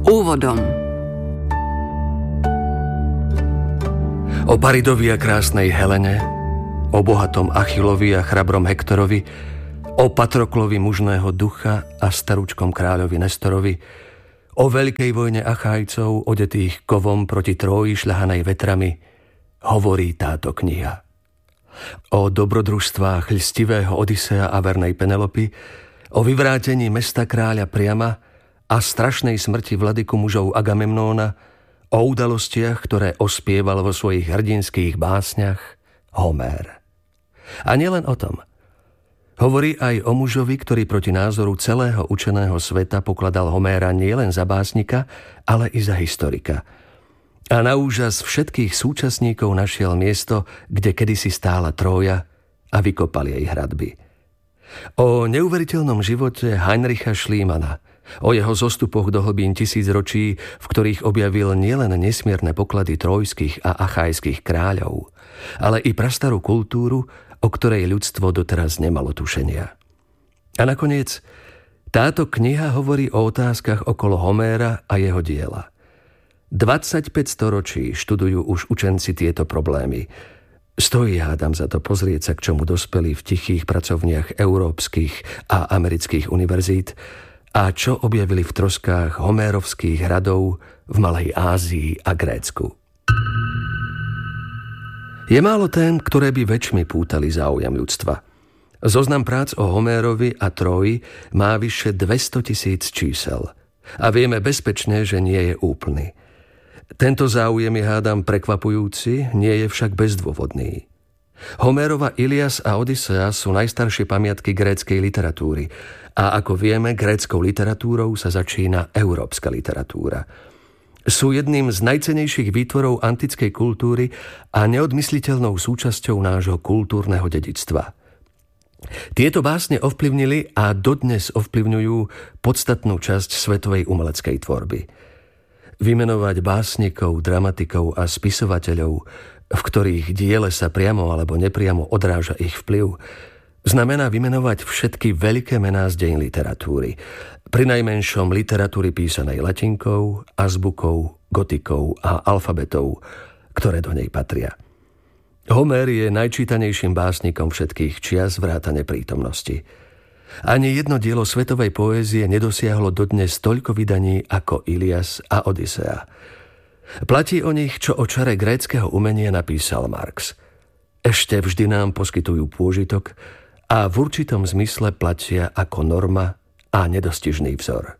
Úvodom. O Paridovi a krásnej Helene, o bohatom Achillovi a chrabrom Hektorovi, o Patroklovi mužného ducha a starúčkom kráľovi Nestorovi, o veľkej vojne Achájcov, odetých kovom proti Tróji šľahanej vetrami, hovorí táto kniha. O dobrodružstvách lstivého Odysea a vernej Penelopy, o vyvrátení mesta kráľa Priama a strašnej smrti vladyku mužov Agamemnóna, o udalostiach, ktoré ospieval vo svojich hrdinských básniach Homér. A nielen o tom. Hovorí aj o mužovi, ktorý proti názoru celého učeného sveta pokladal Homéra nielen za básnika, ale i za historika. A na úžas všetkých súčasníkov našiel miesto, kde kedysi stála Trója, a vykopal jej hradby. O neuveriteľnom živote Heinricha Schliemanna, o jeho zostupoch do hlbín tisícročí, v ktorých objavil nielen nesmierne poklady trojských a achajských kráľov, ale i prastarú kultúru, o ktorej ľudstvo doteraz nemalo tušenia. A nakoniec, táto kniha hovorí o otázkach okolo Homéra a jeho diela. 25 storočí študujú už učenci tieto problémy. Stojí, hádam, za to pozrieť sa, k čomu dospeli v tichých pracovniach európskych a amerických univerzít a čo objavili v troskách homérovských hradov v Malej Ázii a Grécku. Je málo tém, ktoré by väčšmi pútali záujem ľudstva. Zoznam prác o Homérovi a Tróji má vyše 200 000 čísel. A vieme bezpečne, že nie je úplný. Tento záujem je, hádam, prekvapujúci, nie je však bezdôvodný. Homérova Ilias a Odysea sú najstaršie pamiatky gréckej literatúry a ako vieme, gréckou literatúrou sa začína európska literatúra. Sú jedným z najcennejších výtvorov antickej kultúry a neodmysliteľnou súčasťou nášho kultúrneho dedičstva. Tieto básne ovplyvnili a dodnes ovplyvňujú podstatnú časť svetovej umeleckej tvorby. Vymenovať básnikov, dramatikov a spisovateľov, v ktorých diele sa priamo alebo nepriamo odráža ich vplyv, znamená vymenovať všetky veľké mená z dejín literatúry, prinajmenšom literatúry písanej latinkou, azbukou, gotikou a alfabetou, ktoré do nej patria. Homér je najčítanejším básnikom všetkých čias vrátane prítomnosti. Ani jedno dielo svetovej poézie nedosiahlo dodnes toľko vydaní ako Ilias a Odysea. Platí o nich, čo o čare gréckeho umenia napísal Marx. Ešte vždy nám poskytujú pôžitok a v určitom zmysle platia ako norma a nedostižný vzor.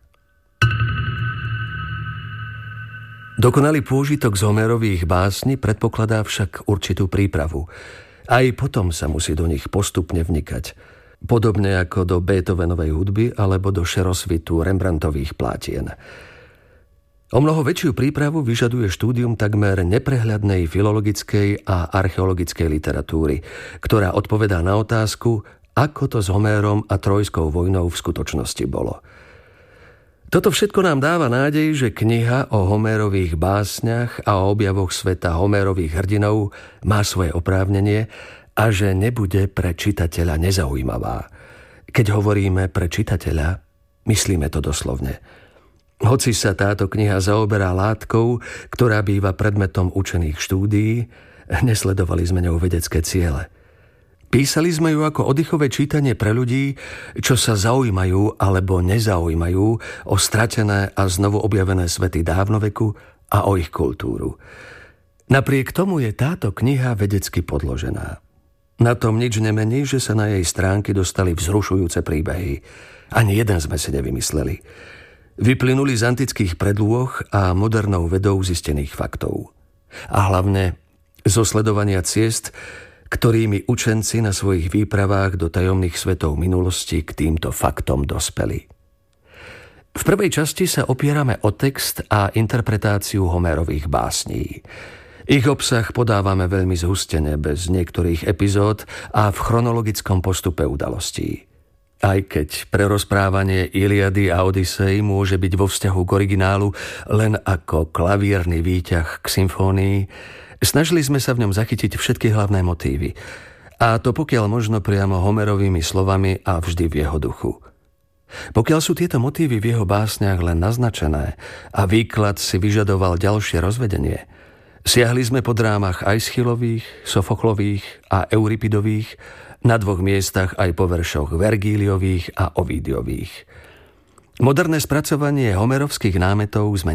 Dokonalý pôžitok z Homérových básni predpokladá však určitú prípravu. Aj potom sa musí do nich postupne vnikať. Podobne ako do Beethovenovej hudby alebo do šerosvitu Rembrandtových plátien. O mnoho väčšiu prípravu vyžaduje štúdium takmer neprehľadnej filologickej a archeologickej literatúry, ktorá odpovedá na otázku, ako to s Homérom a Trojskou vojnou v skutočnosti bolo. Toto všetko nám dáva nádej, že kniha o Homérových básniach a o objavoch sveta Homérových hrdinov má svoje oprávnenie a že nebude pre čitateľa nezaujímavá. Keď hovoríme pre čitateľa, myslíme to doslovne. Hoci sa táto kniha zaoberá látkou, ktorá býva predmetom učených štúdií, nesledovali sme ňou vedecké ciele. Písali sme ju ako oddychové čítanie pre ľudí, čo sa zaujímajú alebo nezaujímajú o stratené a znovu objavené svety dávnoveku a o ich kultúru. Napriek tomu je táto kniha vedecky podložená. Na tom nič nemení, že sa na jej stránky dostali vzrušujúce príbehy. Ani jeden sme si nevymysleli. Vyplynuli z antických predlôh a modernou vedou zistených faktov. A hlavne zo sledovania ciest, ktorými učenci na svojich výpravách do tajomných svetov minulosti k týmto faktom dospeli. V prvej časti sa opierame o text a interpretáciu Homérových básní. Ich obsah podávame veľmi zhustene, bez niektorých epizód a v chronologickom postupe udalostí. Aj keď prerozprávanie Iliady a Odysej môže byť vo vzťahu k originálu len ako klavírny výťah k symfónii, snažili sme sa v ňom zachytiť všetky hlavné motívy. A to pokiaľ možno priamo Homérovými slovami a vždy v jeho duchu. Pokiaľ sú tieto motívy v jeho básniach len naznačené a výklad si vyžadoval ďalšie rozvedenie, siahli sme po drámach Aeschylových, Sofoklových a Euripidových, na 2 miestach aj po veršoch Vergíliových a Ovidiových. Moderné spracovanie homerovských námetov sme